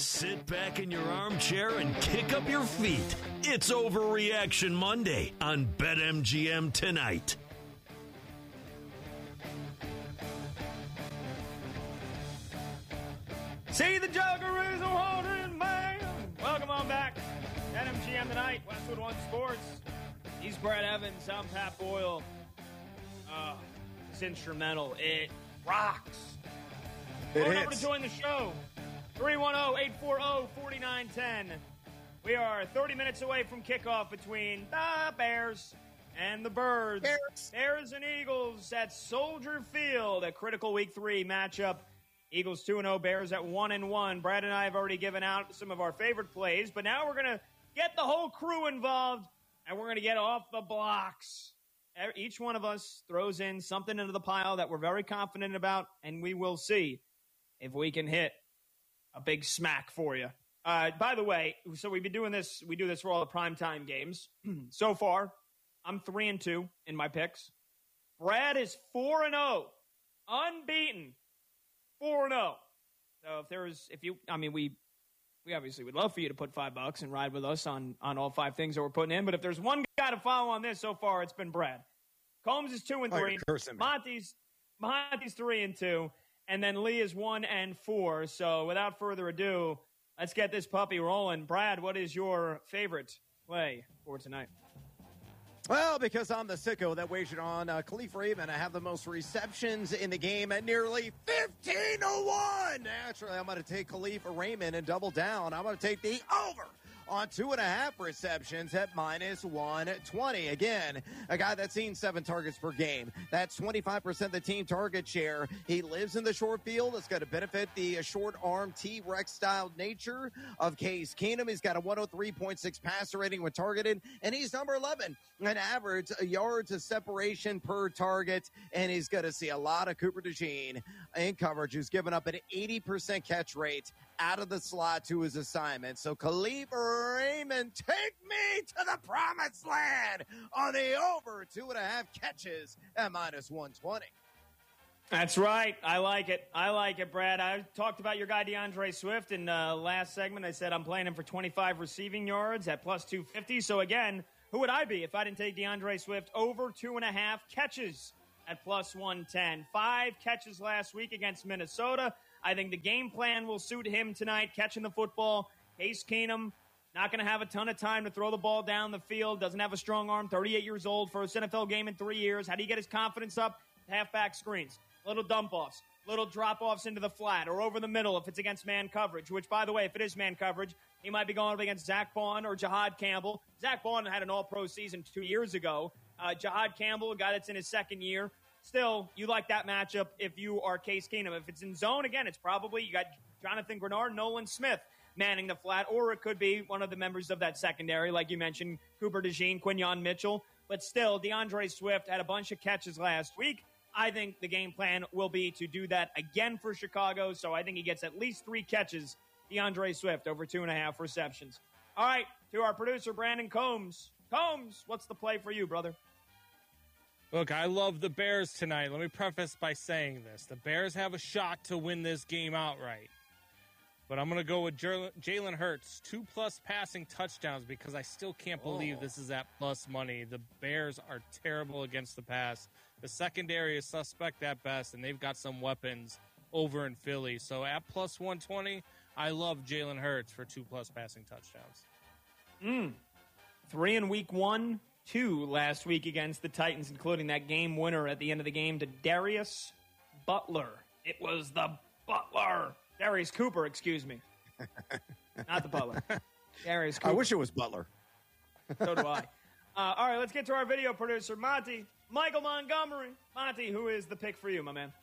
Sit back in your armchair and kick up your feet. It's Overreaction Monday on BetMGM tonight. See the Joker is a haunted man. Welcome on back. BetMGM tonight. Westwood One Sports. He's Brad Evans. I'm Pat Boyle. It's instrumental. It rocks. Phone number to join the show. 310-840-4910. We are 30 minutes away from kickoff between the Bears and the Birds. Bears and Eagles at Soldier Field. A critical Week 3 matchup. Eagles 2-0, Bears at 1-1. Brad and I have already given out some of our favorite plays, but now we're going to get the whole crew involved, and we're going to get off the blocks. Each one of us throws in something into the pile that we're very confident about, and we will see if we can hit a big smack for you. By the way, so we've been doing this. We do this for all the primetime games. So far, I'm 3-2 in my picks. Brad is 4-0, unbeaten, 4-0. So we obviously would love for you to put $5 and ride with us on all 5 things that we're putting in. But if there's one guy to follow on this so far, it's been Brad. Combs is 2-3. Monty's 3-2. And then Lee is 1-4. So without further ado, let's get this puppy rolling. Brad, what is your favorite play for tonight? Well, because I'm the sicko that wagered on Khalif Raymond, I have the most receptions in the game at nearly 15-1. Naturally, I'm going to take Khalif Raymond and double down. I'm going to take the over on 2.5 receptions at -120. Again, a guy that's seen 7 targets per game. That's 25% the team target share. He lives in the short field. It's going to benefit the short arm T-Rex style nature of Case Keenum. He's got a 103.6 passer rating when targeted, and he's number 11 in average yards of separation per target. And he's going to see a lot of Cooper DeJean in coverage, who's given up an 80% catch rate out of the slot to his assignment. So Khalif Raymond, take me to the promised land on the over 2.5 catches at -120. That's right. I like it, Brad. I talked about your guy DeAndre Swift in last segment. I said I'm playing him for 25 receiving yards at +250. So again, who would I be if I didn't take DeAndre Swift over 2.5 catches at +110? 5 catches last week against Minnesota. I think the game plan will suit him tonight, catching the football. Case Keenum, not going to have a ton of time to throw the ball down the field. Doesn't have a strong arm, 38 years old, first NFL game in 3 years. How do you get his confidence up? Halfback screens, little dump-offs, little drop-offs into the flat or over the middle if it's against man coverage, which, by the way, if it is man coverage, he might be going up against Zach Bond or Jahad Campbell. Zach Bond had an all-pro season 2 years ago. Jahad Campbell, a guy that's in his second year. Still, you like that matchup if you are Case Keenum. If it's in zone, again, it's probably you got Jonathan Grenard, Nolan Smith manning the flat, or it could be one of the members of that secondary, like you mentioned, Cooper DeJean, Quinyon Mitchell. But still, DeAndre Swift had a bunch of catches last week. I think the game plan will be to do that again for Chicago, so I think he gets at least 3 catches, DeAndre Swift, over 2.5 receptions. All right, to our producer, Brandon Combs. Combs, what's the play for you, brother? Look, I love the Bears tonight. Let me preface by saying this. The Bears have a shot to win this game outright. But I'm going to go with Jalen Hurts, 2+ passing touchdowns, because I still can't believe this is at plus money. The Bears are terrible against the pass. The secondary is suspect at best, and they've got some weapons over in Philly. So at +120, I love Jalen Hurts for 2+ passing touchdowns. 3 in week 1. 2 last week against the Titans, including that game winner at the end of the game to Darius Butler. It was the Butler. Darius Cooper, excuse me. Not the Butler. Darius Cooper. I wish it was Butler. So do I. All right, let's get to our video producer, Michael Montgomery. Monty, who is the pick for you, my man?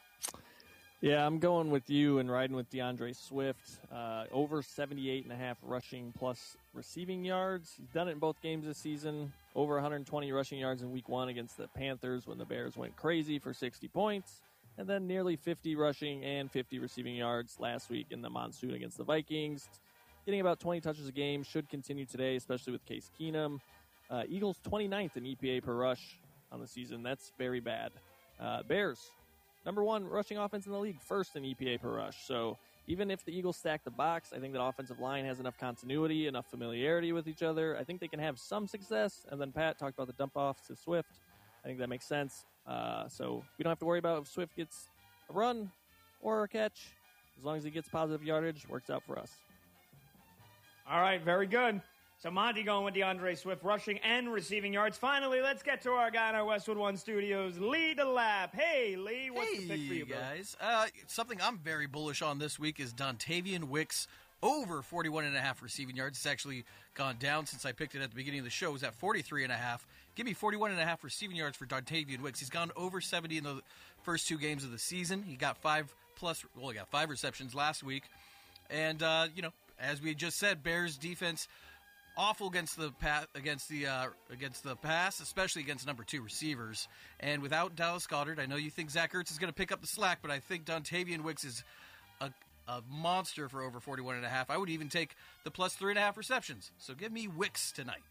Yeah, I'm going with you and riding with DeAndre Swift. Over 78.5 rushing plus receiving yards. He's done it in both games this season. Over 120 rushing yards in week 1 against the Panthers when the Bears went crazy for 60 points. And then nearly 50 rushing and 50 receiving yards last week in the monsoon against the Vikings. Getting about 20 touches a game. Should continue today, especially with Case Keenum. Eagles 29th in EPA per rush on the season. That's very bad. Bears, number 1 rushing offense in the league, first in EPA per rush. So even if the Eagles stack the box, I think that offensive line has enough continuity, enough familiarity with each other. I think they can have some success. And then Pat talked about the dump-off to Swift. I think that makes sense. So we don't have to worry about if Swift gets a run or a catch. As long as he gets positive yardage, works out for us. All right, very good. So Monty going with DeAndre Swift, rushing and receiving yards. Finally, let's get to our guy in our Westwood One studios, Lee DeLapp. Hey, Lee, what's the pick for you, guys? Something I'm very bullish on this week is Dontavian Wicks over 41.5 receiving yards. It's actually gone down since I picked it at the beginning of the show. It was at 43.5. Give me 41.5 receiving yards for Dontavian Wicks. He's gone over 70 in the first 2 games of the season. He got 5 receptions last week. And, as we just said, Bears defense awful against the pass, especially against number 2 receivers. And without Dallas Goedert, I know you think Zach Ertz is going to pick up the slack, but I think Dontavian Wicks is a monster for over 41.5. I would even take the plus 3.5 receptions. So give me Wicks tonight.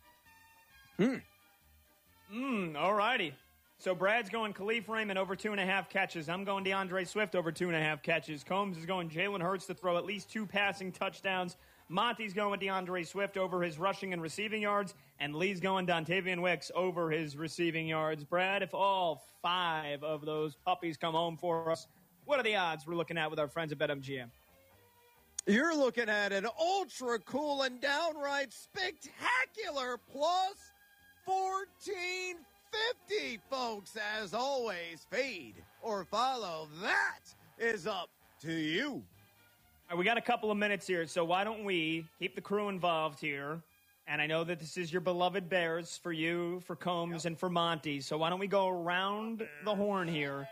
All righty. So Brad's going Khalif Raymond over 2.5 catches. I'm going DeAndre Swift over 2.5 catches. Combs is going Jalen Hurts to throw at least 2 passing touchdowns. Monty's going with DeAndre Swift over his rushing and receiving yards. And Lee's going Dontavian Wicks over his receiving yards. Brad, if all 5 of those puppies come home for us, what are the odds we're looking at with our friends at BetMGM? You're looking at an ultra cool and downright spectacular plus 1450, folks. As always, fade or follow. That is up to you. All right, we got a couple of minutes here, so why don't we keep the crew involved here? And I know that this is your beloved Bears for you, for Combs, and for Monty. So why don't we go around the horn here,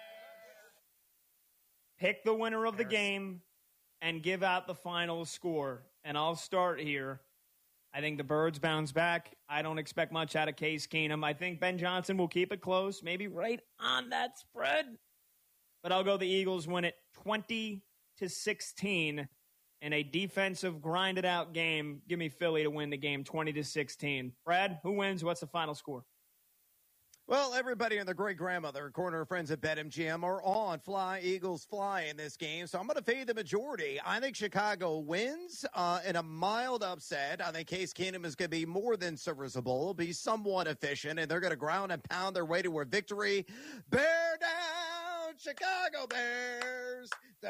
pick the winner of the game, and give out the final score. And I'll start here. I think the Birds bounce back. I don't expect much out of Case Keenum. I think Ben Johnson will keep it close, maybe right on that spread. But I'll go the Eagles win it 20-16 in a defensive grinded-out game. Give me Philly to win the game 20-16. Brad, who wins? What's the final score? Well, everybody and their great-grandmother, corner friends at BetMGM, are on Fly, Eagles, Fly in this game. So I'm going to fade the majority. I think Chicago wins in a mild upset. I think Case Keenum is going to be more than serviceable, be somewhat efficient, and they're going to ground and pound their way to a victory. Bear down, Chicago Bears!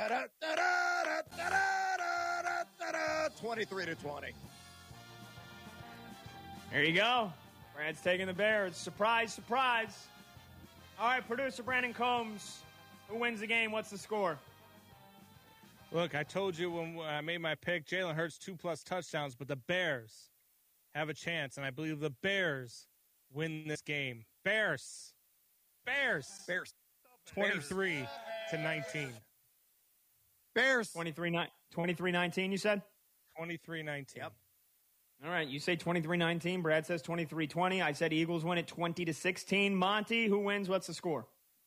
23-20. There you go. Brad's taking the Bears. Surprise, surprise. All right, producer Brandon Combs. Who wins the game? What's the score? Look, I told you when I made my pick, Jalen Hurts 2+ touchdowns, but the Bears have a chance, and I believe the Bears win this game. Bears. 23-19. Bears. 23-19, you said? 23-19. Yep. All right, you say 23-19. Brad says 23-20. I said Eagles win it 20-16. Monty, who wins? What's the score?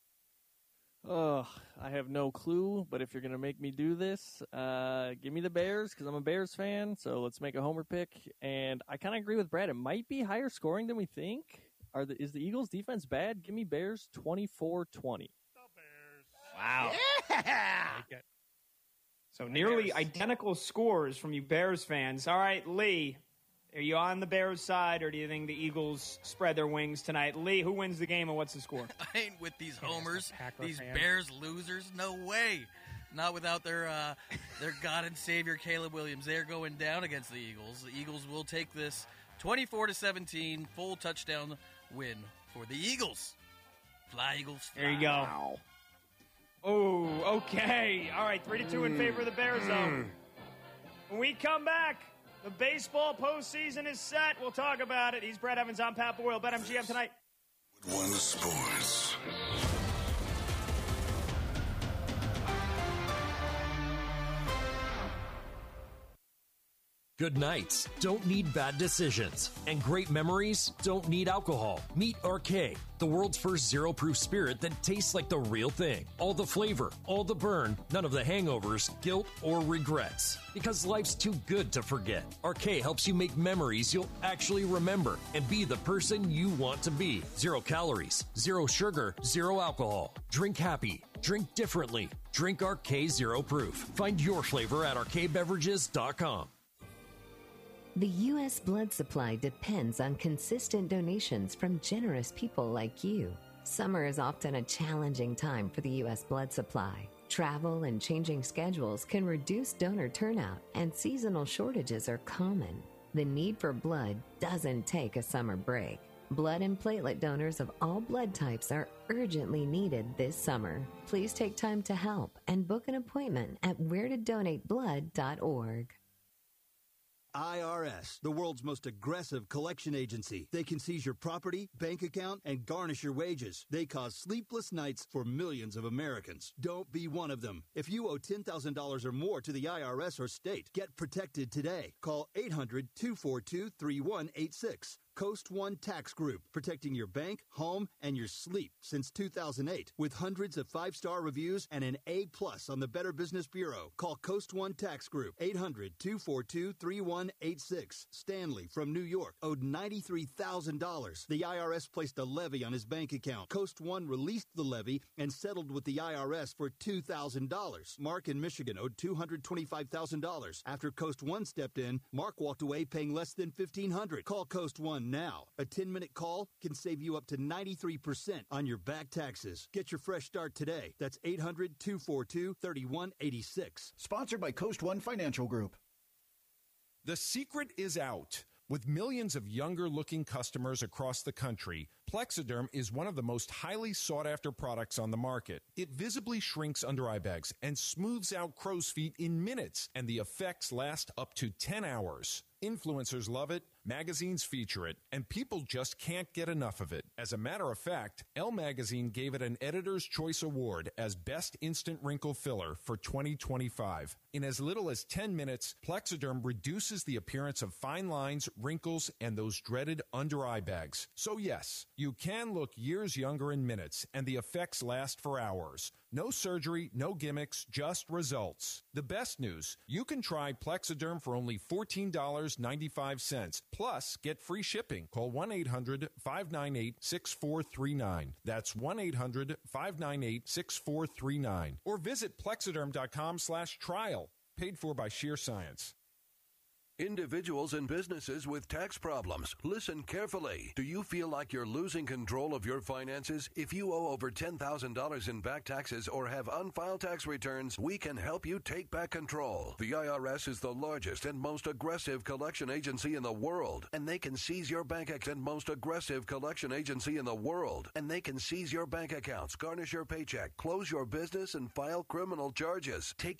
I have no clue, but if you're going to make me do this, give me the Bears because I'm a Bears fan, so let's make a homer pick. And I kind of agree with Brad. It might be higher scoring than we think. Is the Eagles' defense bad? Give me Bears 24-20. Wow. Yeah! So nearly identical scores from you Bears fans. All right, Lee, are you on the Bears side, or do you think the Eagles spread their wings tonight? Lee, who wins the game and what's the score? I ain't with these homers, these Bears losers. No way. Not without their God and Savior Caleb Williams. They're going down against the Eagles. The Eagles will take this 24-17 full touchdown win for the Eagles. Fly, Eagles, fly. There you go. Wow. Oh, okay. All right, 3-2 in favor of the Bears, though. When we come back, the baseball postseason is set. We'll talk about it. He's Brad Evans. I'm Pat Boyle. BetMGM tonight. One Sports. Good nights don't need bad decisions, and great memories don't need alcohol. Meet Arcade, the world's first zero-proof spirit that tastes like the real thing. All the flavor, all the burn, none of the hangovers, guilt, or regrets. Because life's too good to forget. Arcade helps you make memories you'll actually remember and be the person you want to be. 0 calories, 0 sugar, 0 alcohol. Drink happy. Drink differently. Drink RK Zero Proof. Find your flavor at rkbeverages.com. The U.S. blood supply depends on consistent donations from generous people like you. Summer is often a challenging time for the U.S. blood supply. Travel and changing schedules can reduce donor turnout, and seasonal shortages are common. The need for blood doesn't take a summer break. Blood and platelet donors of all blood types are urgently needed this summer. Please take time to help and book an appointment at wheretodonateblood.org. IRS, the world's most aggressive collection agency. They can seize your property, bank account, and garnish your wages. They cause sleepless nights for millions of Americans. Don't be one of them. If you owe $10,000 or more to the IRS or state, get protected today. Call 800-242-3186. Coast One Tax Group, protecting your bank, home, and your sleep since 2008. With hundreds of 5-star reviews and an A+ on the Better Business Bureau. Call Coast One Tax Group, 800-242-3186. Stanley from New York owed $93,000. The IRS placed a levy on his bank account. Coast One released the levy and settled with the IRS for $2,000. Mark in Michigan owed $225,000. After Coast One stepped in, Mark walked away paying less than $1,500. Call Coast One now. A 10-minute call can save you up to 93% on your back taxes. Get your fresh start today. That's 800-242-3186. Sponsored by Coast One Financial Group. The secret is out. With millions of younger-looking customers across the country, Plexiderm is one of the most highly sought-after products on the market. It visibly shrinks under-eye bags and smooths out crow's feet in minutes, and the effects last up to 10 hours. Influencers love it, magazines feature it, and people just can't get enough of it. As a matter of fact, Elle Magazine gave it an Editor's Choice Award as Best Instant Wrinkle Filler for 2025. In as little as 10 minutes, Plexiderm reduces the appearance of fine lines, wrinkles, and those dreaded under-eye bags. So yes, you can look years younger in minutes, and the effects last for hours. No surgery, no gimmicks, just results. The best news, you can try Plexiderm for only $14.95. Plus, get free shipping. Call 1-800-598-6439. That's 1-800-598-6439. Or visit Plexiderm.com/trial. Paid for by Sheer Science. Individuals and businesses with tax problems, listen carefully. Do you feel like you're losing control of your finances? If you owe over $10,000 in back taxes or have unfiled tax returns, we can help you take back control. The IRS is the largest and most aggressive collection agency in the world, and they can seize your bank account. Most aggressive collection agency in the world, and they can seize your bank accounts, garnish your paycheck, close your business, and file criminal charges. Take